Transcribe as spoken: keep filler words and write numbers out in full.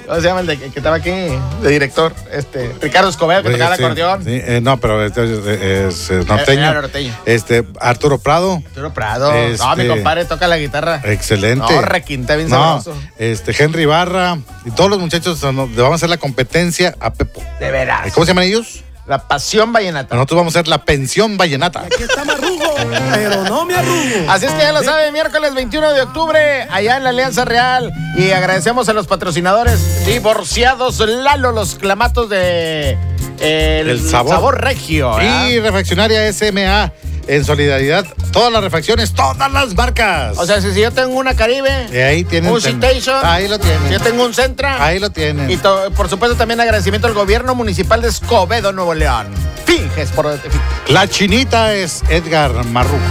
¿Cómo se llama el de, que estaba aquí de director? Este, Ricardo Escobedo, que Oye, tocaba el sí, acordeón. sí, eh, no, pero este es, es, es norteño. Era norteño. Este, Arturo Prado. Arturo Prado. Este- No, mi compadre toca la guitarra. Excelente. No, requinta bien No, sabroso. este, Henry Barra y todos los muchachos no, le vamos a hacer la competencia a Pepo. De veras. ¿Cómo se llaman ellos? La pasión vallenata. Nosotros vamos a hacer la pensión vallenata. Aquí está Marrugo, pero no me arrugo. Así es que ya lo sabe, miércoles veintiuno de octubre, allá en la Alianza Real. Y agradecemos a los patrocinadores divorciados Lalo, los clamatos de eh, el, El sabor. regio. ¿eh? Y Refaccionaria S M A, en solidaridad, todas las refacciones, todas las marcas. O sea, si, si yo tengo una Caribe, Y ahí tienen. un Citation, Ahí lo tienen. si yo tengo un Centra, Ahí lo tienen. y to- por supuesto también agradecimiento al gobierno municipal de Escobedo, Nuevo León. Finges por... La chinita es Edgar Marruco.